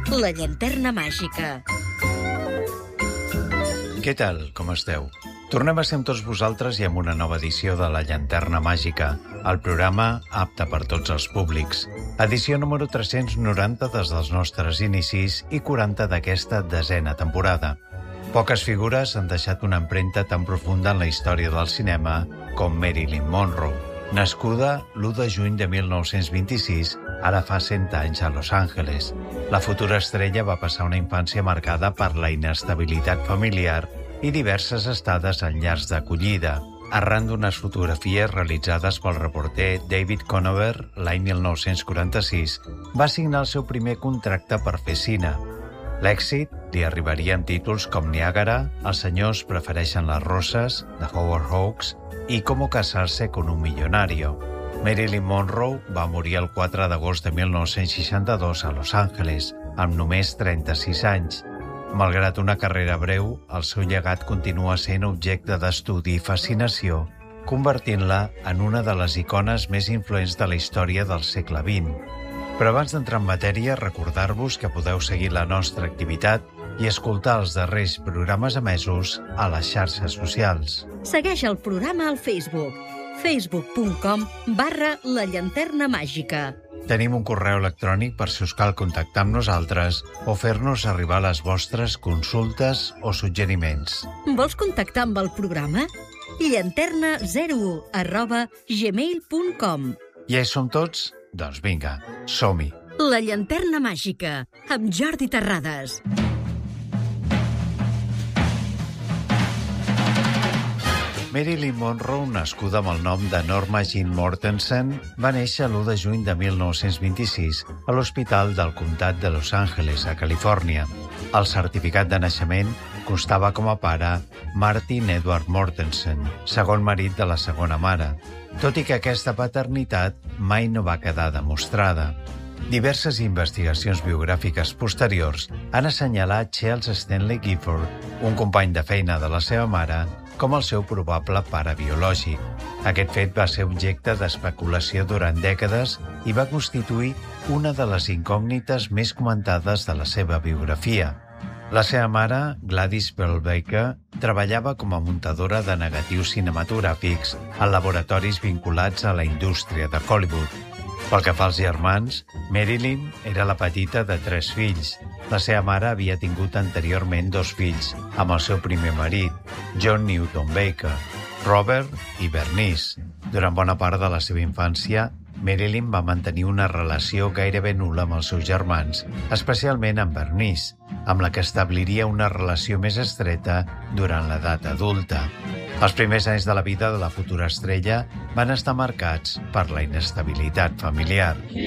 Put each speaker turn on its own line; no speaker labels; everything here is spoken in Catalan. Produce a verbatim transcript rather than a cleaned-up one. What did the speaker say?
La llanterna màgica.
Què tal? Com esteu? Tornem a ser amb tots vosaltres i amb una nova edició de La llanterna màgica, el programa apte per tots els públics. Edició número tres-cents noranta des dels nostres inicis i quaranta d'aquesta desena temporada. Poques figures han deixat una empremta tan profunda en la història del cinema com Marilyn Monroe. Nascuda l'u de juny de mil nou-cents vint-i-sis, ara fa cent anys a Los Angeles. La futura estrella va passar una infància marcada per la inestabilitat familiar i diverses estades en llars d'acollida, arran d'unes fotografies realitzades pel reporter David Conover l'any mil nou-cents quaranta-sis, va signar el seu primer contracte per fer cine. L'èxit li arribaria amb títols com Niàgara, Els senyors prefereixen les roses, de Howard Hawks, i Com casarse con un millonario. Marilyn Monroe va morir el quatre d'agost de mil nou-cents seixanta-dos a Los Angeles, amb només trenta-sis anys. Malgrat una carrera breu, el seu llegat continua sent objecte d'estudi i fascinació, convertint-la en una de les icones més influents de la història del segle vint. Però abans d'entrar en matèria, recordar-vos que podeu seguir la nostra activitat i escoltar els darrers programes emesos a les xarxes socials.
Segueix el programa al Facebook, facebook punt com barra la llanterna màgica.
Tenim un correu electrònic per si us cal contactar amb nosaltres o fer-nos arribar les vostres consultes o suggeriments.
Vols contactar amb el programa? llanterna zero u arroba gmail punt com.
Ja hi som tots? Doncs vinga, som-hi.
La llanterna màgica, amb Jordi Terrades.
Marilyn Monroe, nascuda amb el nom de Norma Jean Mortensen, va néixer l'u de juny de mil nou-cents vint-i-sis a l'Hospital del Comtat de Los Angeles, a Califòrnia. El certificat de naixement constava com a pare Martin Edward Mortensen, segon marit de la segona mare, tot i que aquesta paternitat mai no va quedar demostrada. Diverses investigacions biogràfiques posteriors han assenyalat Charles Stanley Gifford, un company de feina de la seva mare, com el seu probable pare biològic. Aquest fet va ser objecte d'especulació durant dècades i va constituir una de les incògnites més comentades de la seva biografia. La seva mare, Gladys Pearl Baker, treballava com a muntadora de negatius cinematogràfics en laboratoris vinculats a la indústria de Hollywood. Pel que fa als germans, Marilyn era la petita de tres fills. La seva mare havia tingut anteriorment dos fills, amb el seu primer marit, John Newton Baker, Robert i Bernice. Durant bona part de la seva infància, Marilyn va mantenir una relació gairebé nul·la amb els seus germans, especialment amb Bernice, amb la que establiria una relació més estreta durant l'edat adulta. Els primers anys de la vida de la futura estrella van estar marcats per la inestabilitat familiar.